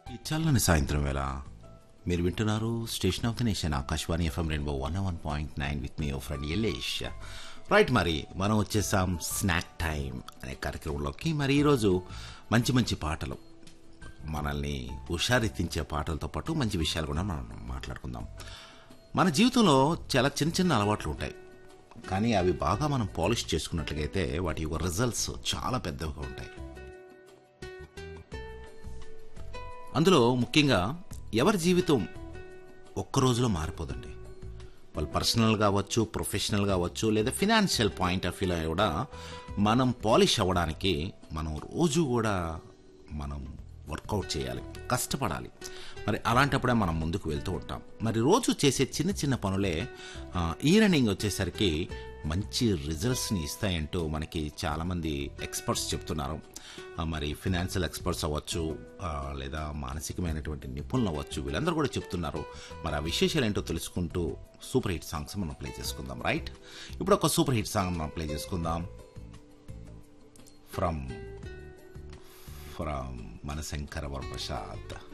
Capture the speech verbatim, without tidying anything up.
ఈ చల్లని సాయంత్రం వేళ మీరు వింటున్నారు station of the nation Akashvani FM rainbow one one point nine with me oh friend Yalesh. Right, మరి మనం వచ్చేసాం స్నాక్ టైం అనే కార్యక్రమంలోకి. మరి ఈరోజు మంచి మంచి పాటలు, మనల్ని హుషారెత్తించే పాటలతో పాటు మంచి విషయాలు కూడా మనం మాట్లాడుకుందాం. మన జీవితంలో చాలా చిన్న చిన్న అలవాట్లు ఉంటాయి, కానీ అవి బాగా మనం పాలిష్ చేసుకున్నట్లయితే వాటి యొక్క రిజల్ట్స్ చాలా పెద్దగా ఉంటాయి. అందులో ముఖ్యంగా ఎవరి జీవితం ఒక్క రోజులో మారిపోదండి. వాళ్ళు పర్సనల్ కావచ్చు, ప్రొఫెషనల్ కావచ్చు, లేదా ఫినాన్షియల్ పాయింట్ ఆఫ్ వ్యూలో కూడా మనం పాలిష్ అవ్వడానికి మనం రోజు కూడా మనం వర్కౌట్ చేయాలి, కష్టపడాలి. మరి అలాంటప్పుడే మనం ముందుకు వెళ్తూ ఉంటాం. మరి రోజు చేసే చిన్న చిన్న పనులే ఈ రన్నింగ్ వచ్చేసరికి మంచి రిజల్ట్స్ని ఇస్తాయంటూ మనకి చాలామంది ఎక్స్పర్ట్స్ చెప్తున్నారు. మరి ఫినాన్షియల్ ఎక్స్పర్ట్స్ అవ్వచ్చు, లేదా మానసికమైనటువంటి నిపుణులు అవ్వచ్చు, వీళ్ళందరూ కూడా చెప్తున్నారు. మరి ఆ విశేషాలు ఏంటో తెలుసుకుంటూ సూపర్ హిట్ సాంగ్స్ మనం ప్లే చేసుకుందాం. రైట్, ఇప్పుడు ఒక సూపర్ హిట్ సాంగ్ మనం ప్లే చేసుకుందాం. From from మనశంకర Varaprasad.